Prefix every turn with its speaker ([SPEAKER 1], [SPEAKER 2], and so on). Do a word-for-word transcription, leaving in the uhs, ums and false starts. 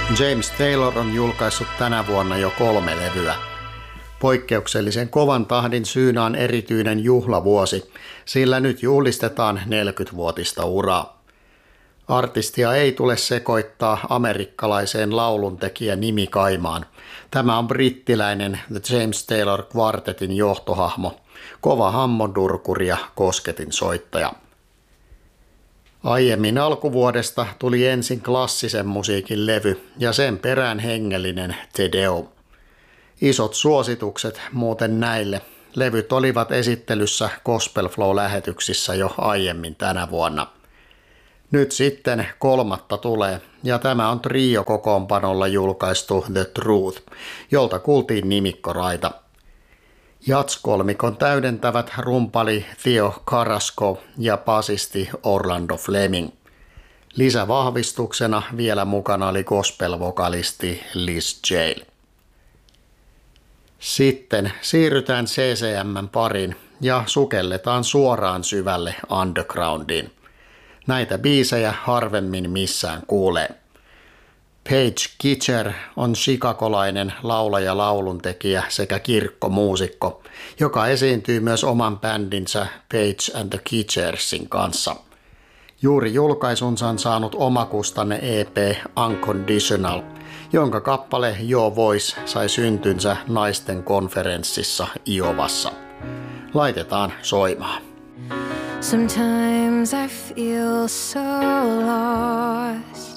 [SPEAKER 1] James Taylor on julkaissut tänä vuonna jo kolme levyä. Poikkeuksellisen kovan tahdin syynä on erityinen juhlavuosi, sillä nyt juhlistetaan neljäkymmenvuotista uraa. Artistia ei tule sekoittaa amerikkalaiseen lauluntekijän nimikaimaan. Tämä on brittiläinen The James Taylor Quartetin johtohahmo, kova hammondurkuri ja kosketin soittaja. Aiemmin alkuvuodesta tuli ensin klassisen musiikin levy ja sen perään hengellinen Te Deum. Isot suositukset muuten näille. Levyt olivat esittelyssä Gospel Flow-lähetyksissä jo aiemmin tänä vuonna. Nyt sitten kolmatta tulee, ja tämä on trio-kokoonpanolla julkaistu The Truth, jolta kuultiin nimikkoraita. Jats-kolmikon täydentävät rumpali Theo Carrasco ja basisti Orlando Fleming. Lisävahvistuksena vielä mukana oli gospel-vokalisti Liz Jale. Sitten siirrytään C C M:n pariin ja sukelletaan suoraan syvälle undergroundiin. Näitä biisejä harvemmin missään kuulee. Paige Kitcher on chicagolainen laulaja, lauluntekijä sekä kirkkomuusikko, joka esiintyy myös oman bändinsä Paige and the Kitchersin kanssa. Juuri julkaisunsa on saanut omakustanne E P Unconditional, jonka kappale Your Voice sai syntynsä naisten konferenssissa Iowassa. Laitetaan soimaan.
[SPEAKER 2] Sometimes I feel so lost.